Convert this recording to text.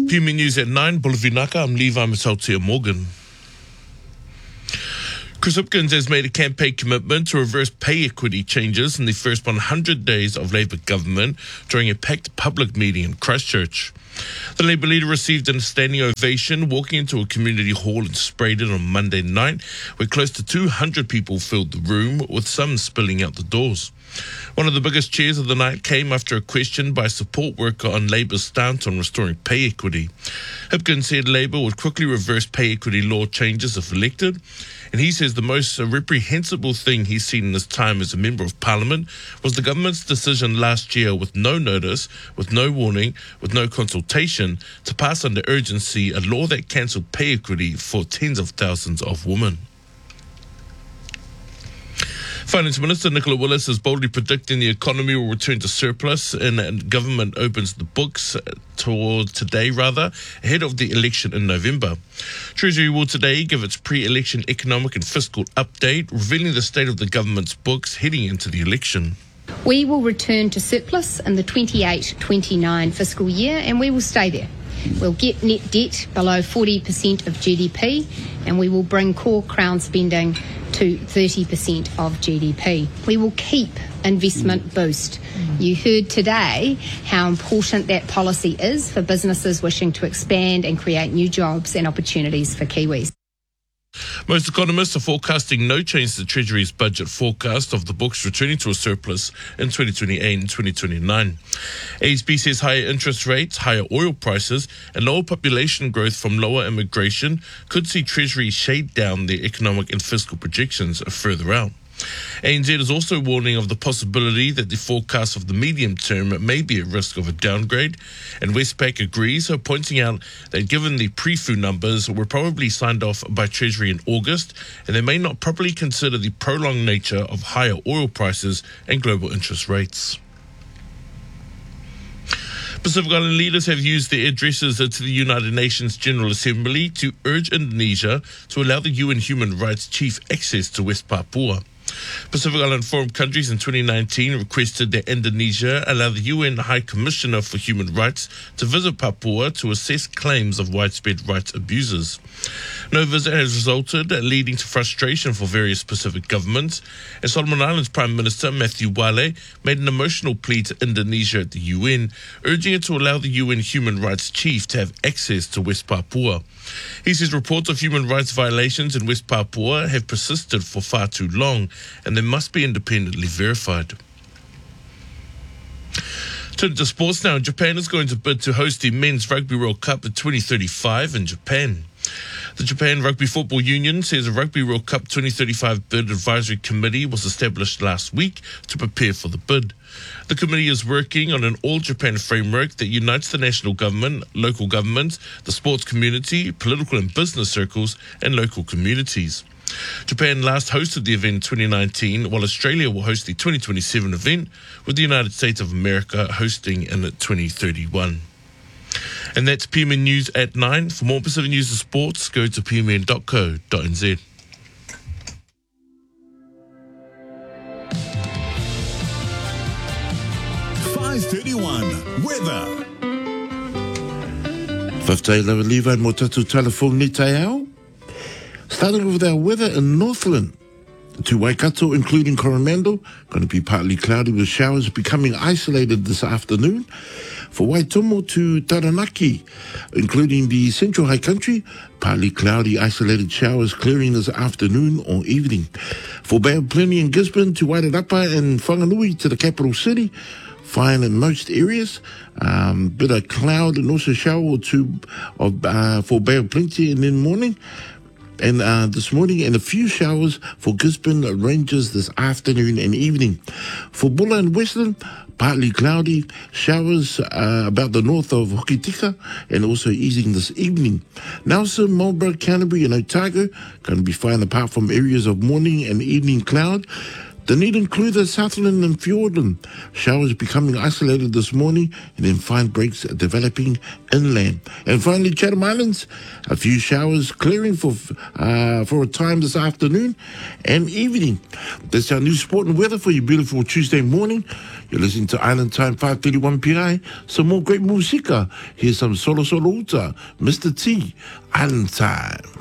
PME News at 9, Bulavinaka, I'm Levi Masautia Morgan. Chris Hipkins has made a campaign commitment to reverse pay equity changes in the first 100 days of Labour government during a packed public meeting in Christchurch. The Labour leader received a standing ovation walking into a community hall in Spraydon on Monday night, where close to 200 people filled the room, with some spilling out the doors. One of the biggest cheers of the night came after a question by a support worker on Labour's stance on restoring pay equity. Hipkins said Labour would quickly reverse pay equity law changes if elected, and he says the most reprehensible thing he's seen in his time as a Member of Parliament was the government's decision last year, with no notice, with no warning, with no consultation, to pass under urgency a law that cancelled pay equity for tens of thousands of women. Finance Minister Nicola Willis is boldly predicting the economy will return to surplus and government opens the books today, ahead of the election in November. Treasury will today give its pre-election economic and fiscal update, revealing the state of the government's books heading into the election. We will return to surplus in the 28-29 fiscal year, and we will stay there. We'll get net debt below 40% of GDP, and we will bring core Crown spending to 30% of GDP. We will keep investment boost. You heard today how important that policy is for businesses wishing to expand and create new jobs and opportunities for Kiwis. Most economists are forecasting no change to the Treasury's budget forecast of the books returning to a surplus in 2028 and 2029. ASB says higher interest rates, higher oil prices and lower population growth from lower immigration could see Treasury shade down their economic and fiscal projections further out. ANZ is also warning of the possibility that the forecast of the medium term may be at risk of a downgrade, and Westpac agrees, pointing out that given the pre-FU numbers were probably signed off by Treasury in August, and they may not properly consider the prolonged nature of higher oil prices and global interest rates. Pacific Island leaders have used their addresses to the United Nations General Assembly to urge Indonesia to allow the UN Human Rights Chief access to West Papua. Pacific Island Forum countries in 2019 requested that Indonesia allow the UN High Commissioner for Human Rights to visit Papua to assess claims of widespread rights abuses. No visit has resulted, leading to frustration for various Pacific governments, and Solomon Islands Prime Minister Matthew Wale made an emotional plea to Indonesia at the UN, urging it to allow the UN Human Rights Chief to have access to West Papua. He says reports of human rights violations in West Papua have persisted for far too long, and they must be independently verified. Turning to sports now, Japan is going to bid to host the Men's Rugby World Cup in 2035 in Japan. The Japan Rugby Football Union says a Rugby World Cup 2035 bid advisory committee was established last week to prepare for the bid. The committee is working on an all-Japan framework that unites the national government, local governments, the sports community, political and business circles, and local communities. Japan last hosted the event in 2019, while Australia will host the 2027 event, with the United States of America hosting in 2031. And that's PMN News at 9. For more Pacific News and sports, go to pmn.co.nz. Weather. Whaftai lawa Levi mo tatu telephone ni tai au. Starting with our weather in Northland. To Waikato, including Coromandel, going to be partly cloudy with showers becoming isolated this afternoon. For Waitomo to Taranaki, including the Central High Country, partly cloudy, isolated showers clearing this afternoon or evening. For Bay of Plenty in Gisborne to Wairarapa and Whanganui to the capital city, fine in most areas. Bit of cloud and also shower or two for Bay of Plenty in the morning. And this morning, and a few showers for Gisborne Rangers this afternoon and evening. For Bulla and Western, partly cloudy, showers about the north of Hokitika, and also easing this evening. Nelson, Marlborough, Canterbury, and Otago going to be fine apart from areas of morning and evening cloud. Dunedin include the Southland and Fiordland. Showers becoming isolated this morning and then fine breaks developing inland. And finally, Chatham Islands, a few showers clearing for a time this afternoon and evening. That's our new sport and weather for your beautiful Tuesday morning. You're listening to Island Time 5:31 PI. Some more great musica. Here's some Solo Solo Uta, Mr. T, Island Time.